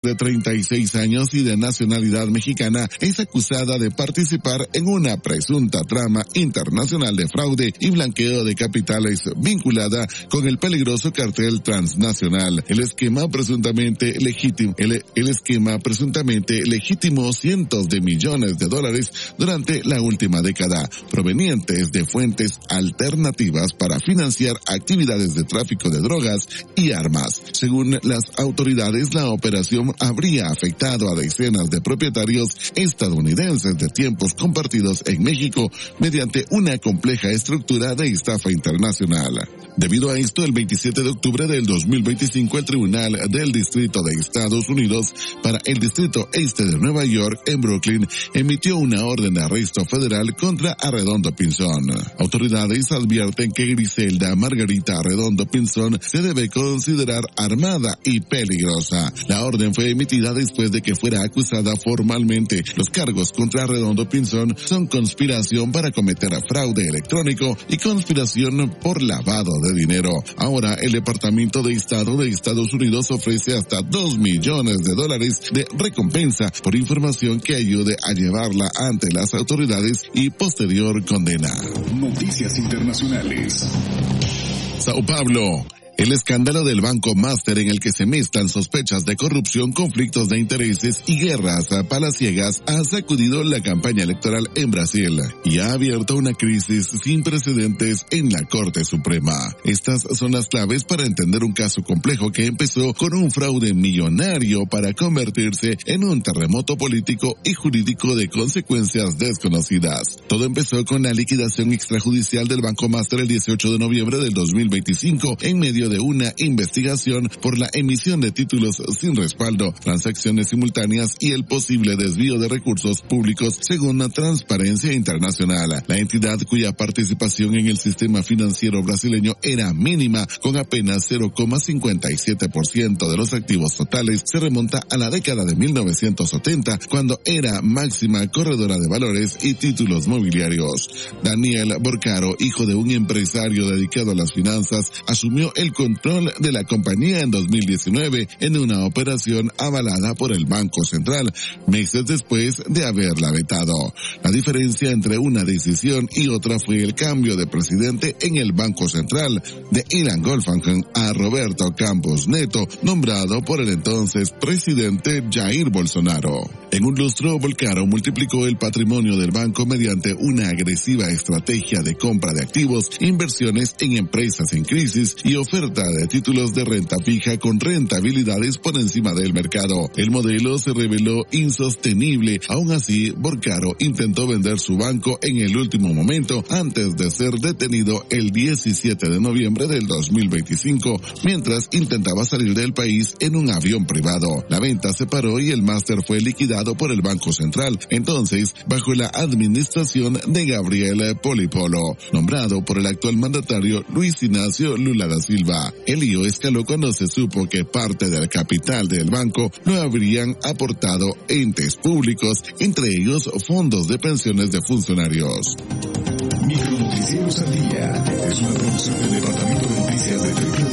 de 36 años y de nacionalidad mexicana, es acusada de participar en una presunta trama internacional de fraude y blanqueo de capitales vinculada con el peligroso cartel transnacional. El esquema presuntamente legitimó cientos de millones de dólares durante la última década, provenientes de fuentes alternativas para financiar actividades de tráfico de drogas y armas. Según las autoridades, la operación habría afectado a decenas de propietarios estadounidenses de tiempos compartidos en México mediante una compleja estructura de estafa internacional. Debido a esto, el 27 de octubre del 2025, el Tribunal del Distrito de Estados Unidos para el Distrito Este de Nueva York, en Brooklyn, emitió una orden de arresto federal contra Arredondo Pinzón. Autoridades advierten que Griselda Margarita Arredondo Pinzón se debe considerar armada y peligrosa. La orden fue emitida después de que fuera acusada formalmente. Los cargos contra Arredondo Pinzón son conspiración para cometer fraude electrónico y conspiración por lavado de dinero. Ahora, el Departamento de Estado de Estados Unidos ofrece hasta $2 millones de recompensa por información que ayude a llevarla ante las autoridades y posterior condena. Noticias internacionales. Sao Paulo. El escándalo del Banco Master, en el que se mezclan sospechas de corrupción, conflictos de intereses y guerras palaciegas, ha sacudido la campaña electoral en Brasil y ha abierto una crisis sin precedentes en la Corte Suprema. Estas son las claves para entender un caso complejo que empezó con un fraude millonario para convertirse en un terremoto político y jurídico de consecuencias desconocidas. Todo empezó con la liquidación extrajudicial del Banco Master el 18 de noviembre del 2025 en medio de una investigación por la emisión de títulos sin respaldo, transacciones simultáneas y el posible desvío de recursos públicos, según Transparencia Internacional. La entidad, cuya participación en el sistema financiero brasileño era mínima, con apenas 0,57% de los activos totales, se remonta a la década de 1970, cuando era máxima corredora de valores y títulos mobiliarios. Daniel Borcaro, hijo de un empresario dedicado a las finanzas, asumió el control de la compañía en 2019 en una operación avalada por el Banco Central, meses después de haberla vetado. La diferencia entre una decisión y otra fue el cambio de presidente en el Banco Central, de Ilan Goldfahn a Roberto Campos Neto, nombrado por el entonces presidente Jair Bolsonaro. En un lustro, Borcaro multiplicó el patrimonio del banco mediante una agresiva estrategia de compra de activos, inversiones en empresas en crisis y oferta de títulos de renta fija con rentabilidades por encima del mercado. El modelo se reveló insostenible. Aún así, Borcaro intentó vender su banco en el último momento antes de ser detenido el 17 de noviembre del 2025, mientras intentaba salir del país en un avión privado. La venta se paró y el máster fue liquidado por el Banco Central, entonces bajo la administración de Gabriel Polipolo, nombrado por el actual mandatario Luis Ignacio Lula da Silva. El lío escaló cuando se supo que parte del capital del banco lo habrían aportado entes públicos, entre ellos fondos de pensiones de funcionarios. Micronoticieros al día es una producción del Departamento de Noticias de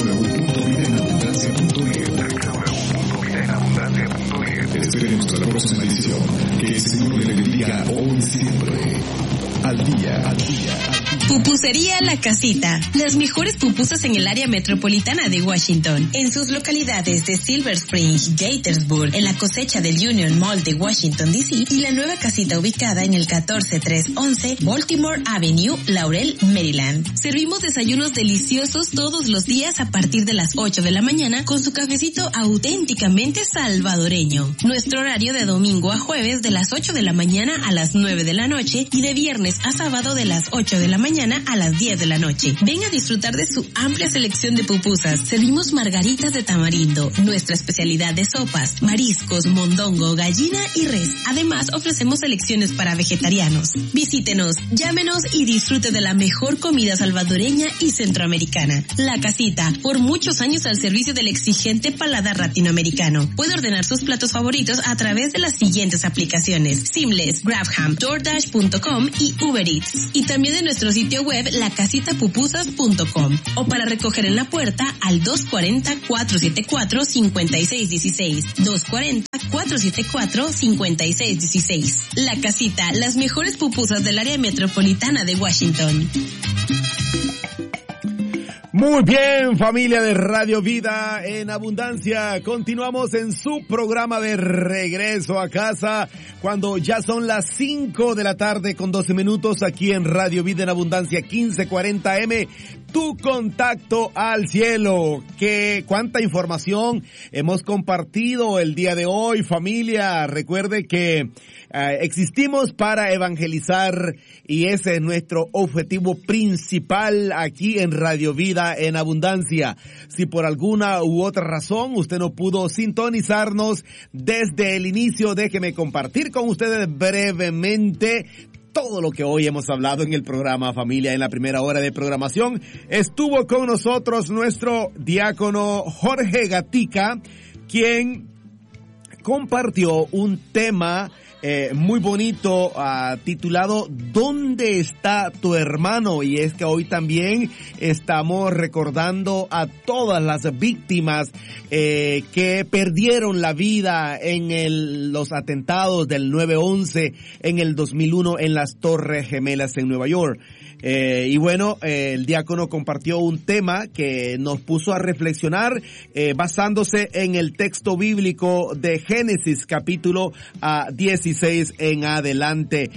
www.videnaabundancia.net. Esperemos hasta la próxima edición. Que el Señor le bendiga hoy y siempre. Al día. Pupusería La Casita. Las mejores pupusas en el área metropolitana de Washington. En sus localidades de Silver Spring, Gaithersburg, en la cosecha del Union Mall de Washington, D.C. y la nueva casita ubicada en el 14311 Baltimore Avenue, Laurel, Maryland. Servimos desayunos deliciosos todos los días a partir de las 8 de la mañana con su cafecito auténticamente salvadoreño. Nuestro horario de domingo a jueves de las 8 de la mañana a las 9 de la noche y de viernes a sábado de las 8 de la mañana a las 10 de la noche. Ven a disfrutar de su amplia selección de pupusas. Servimos margaritas de tamarindo, nuestra especialidad de sopas, mariscos, mondongo, gallina y res. Además, ofrecemos selecciones para vegetarianos. Visítenos, llámenos y disfrute de la mejor comida salvadoreña y centroamericana. La Casita, por muchos años al servicio del exigente paladar latinoamericano. Puede ordenar sus platos favoritos a través de las siguientes aplicaciones: Seamless, Grabham, DoorDash.com y Uber Eats. Y también de nuestro sitio sitio web lacasitapupusas.com o para recoger en la puerta al 240-474-5616. 240-474-5616. La Casita, las mejores pupusas del área metropolitana de Washington. Muy bien, familia de Radio Vida en Abundancia. Continuamos en su programa de regreso a casa cuando ya son las 5 de la tarde con 12 minutos aquí en Radio Vida en Abundancia 1540 M. Tu contacto al cielo. Cuánta información hemos compartido el día de hoy, familia. Recuerde que existimos para evangelizar y ese es nuestro objetivo principal aquí en Radio Vida en Abundancia. Si por alguna u otra razón usted no pudo sintonizarnos desde el inicio, déjeme compartir con ustedes brevemente todo lo que hoy hemos hablado en el programa, familia. En la primera hora de programación estuvo con nosotros nuestro diácono Jorge Gatica, quien compartió un tema muy bonito titulado ¿Dónde está tu hermano? Y es que hoy también estamos recordando a todas las víctimas que perdieron la vida en los atentados del 9/11 en el 2001 en las Torres Gemelas en Nueva York. Y bueno, el diácono compartió un tema que nos puso a reflexionar basándose en el texto bíblico de Génesis capítulo 16 en adelante,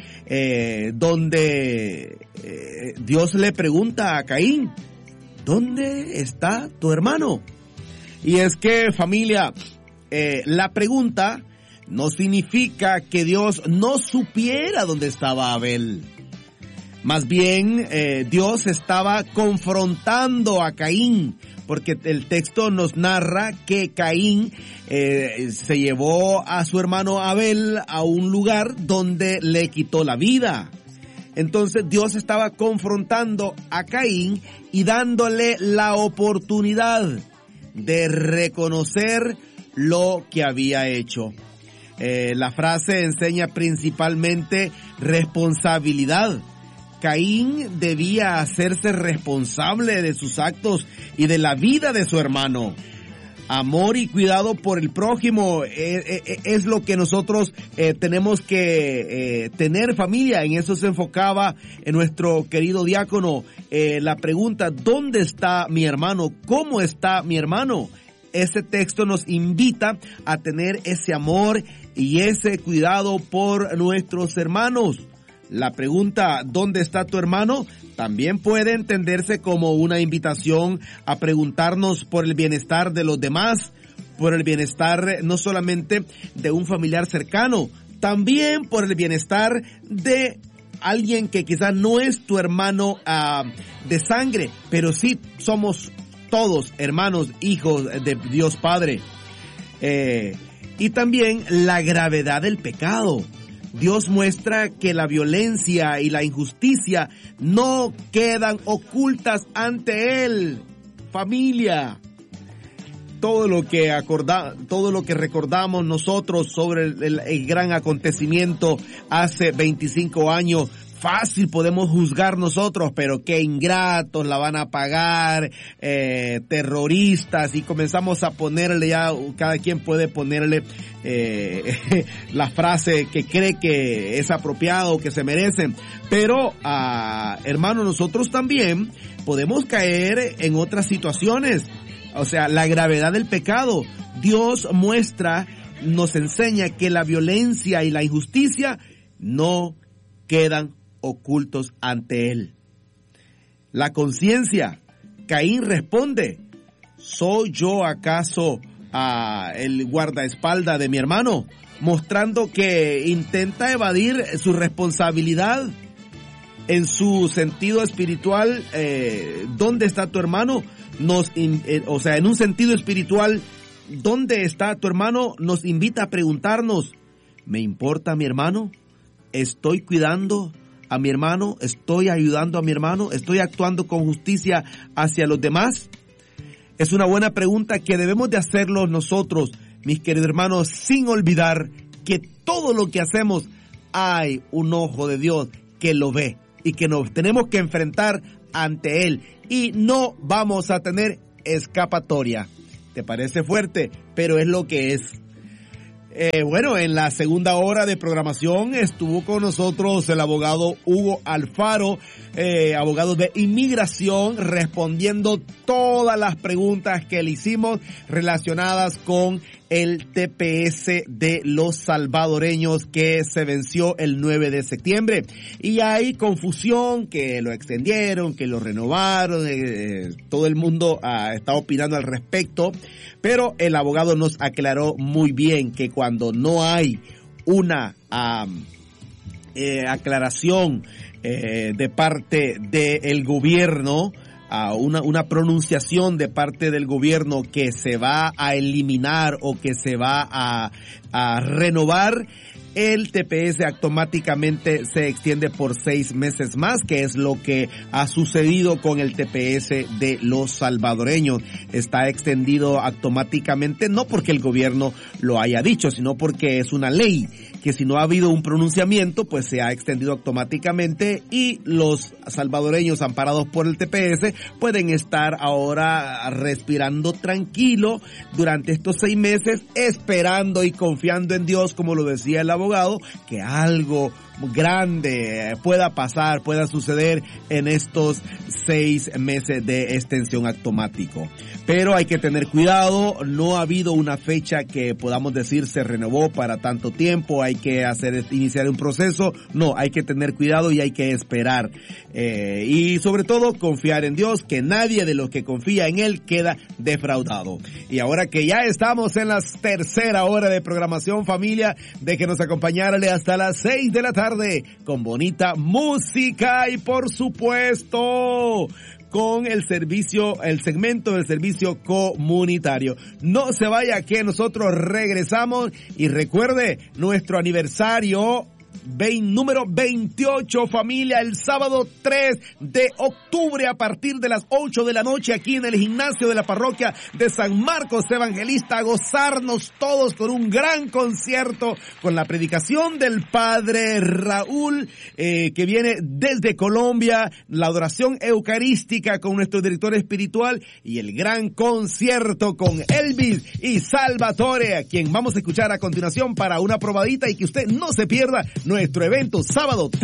donde Dios le pregunta a Caín, ¿dónde está tu hermano? Y es que, familia, la pregunta no significa que Dios no supiera dónde estaba Abel. Más bien, Dios estaba confrontando a Caín, porque el texto nos narra que Caín se llevó a su hermano Abel a un lugar donde le quitó la vida. Entonces Dios estaba confrontando a Caín y dándole la oportunidad de reconocer lo que había hecho. La frase enseña principalmente responsabilidad. Caín debía hacerse responsable de sus actos y de la vida de su hermano. Amor y cuidado por el prójimo es lo que nosotros tenemos que tener, familia. En eso se enfocaba en nuestro querido diácono la pregunta, ¿dónde está mi hermano? ¿Cómo está mi hermano? Este texto nos invita a tener ese amor y ese cuidado por nuestros hermanos. La pregunta, ¿dónde está tu hermano? También puede entenderse como una invitación a preguntarnos por el bienestar de los demás, por el bienestar no solamente de un familiar cercano, también por el bienestar de alguien que quizás no es tu hermano de sangre, pero sí somos todos hermanos, hijos de Dios Padre. Y también la gravedad del pecado. Dios muestra que la violencia y la injusticia no quedan ocultas ante Él. Familia, todo lo que recordamos nosotros sobre el gran acontecimiento hace 25 años, fácil podemos juzgar nosotros, pero qué ingratos la van a pagar, terroristas, y comenzamos a ponerle ya, cada quien puede ponerle la frase que cree que es apropiado, que se merecen. Pero, hermano, nosotros también podemos caer en otras situaciones. O sea, la gravedad del pecado. Dios nos enseña que la violencia y la injusticia no quedan ocultos ante Él. La conciencia. Caín responde, ¿soy yo acaso el guardaespaldas de mi hermano? Mostrando que intenta evadir su responsabilidad. En su sentido espiritual, ¿dónde está tu hermano? En un sentido espiritual, ¿dónde está tu hermano? Nos invita a preguntarnos, ¿me importa mi hermano? ¿Estoy cuidando a mi hermano? ¿Estoy ayudando a mi hermano? ¿Estoy actuando con justicia hacia los demás? Es una buena pregunta que debemos de hacerlo nosotros, mis queridos hermanos, sin olvidar que todo lo que hacemos hay un ojo de Dios que lo ve. y que nos tenemos que enfrentar ante él y no vamos a tener escapatoria. ¿Te parece fuerte? Pero es lo que es. Bueno, en la segunda hora de programación estuvo con nosotros el abogado Hugo Alfaro, abogado de inmigración, respondiendo todas las preguntas que le hicimos relacionadas con el TPS de los salvadoreños que se venció el 9 de septiembre. Y hay confusión, que lo extendieron, que lo renovaron, todo el mundo está opinando al respecto, pero el abogado nos aclaró muy bien que cuando no hay una aclaración de parte del gobierno, una pronunciación de parte del gobierno que se va a eliminar o que se va a renovar, el TPS automáticamente se extiende por 6 meses más, que es lo que ha sucedido con el TPS de los salvadoreños. Está extendido automáticamente, no porque el gobierno lo haya dicho, sino porque es una ley que si no ha habido un pronunciamiento, pues se ha extendido automáticamente y los salvadoreños amparados por el TPS pueden estar ahora respirando tranquilo durante estos 6 meses, esperando y confiando en Dios, como lo decía el abogado, que algo grande pueda pasar, pueda suceder en estos 6 meses de extensión automático. Pero hay que tener cuidado, no ha habido una fecha que podamos decir se renovó para tanto tiempo, hay que iniciar un proceso, no, hay que tener cuidado y hay que esperar. Y sobre todo confiar en Dios, que nadie de los que confía en Él queda defraudado. Y ahora que ya estamos en la tercera hora de programación, familia, déjenos acompañarle hasta las 6 de la tarde con bonita música y por supuesto con el segmento del servicio comunitario. No se vaya, que nosotros regresamos y recuerde nuestro aniversario número 28, familia, el sábado 3 de octubre a partir de las 8 de la noche aquí en el gimnasio de la parroquia de San Marcos Evangelista, a gozarnos todos con un gran concierto con la predicación del Padre Raúl, que viene desde Colombia, la adoración eucarística con nuestro director espiritual y el gran concierto con Elvis y Salvatore, a quien vamos a escuchar a continuación para una probadita y que usted no se pierda nuestro evento sábado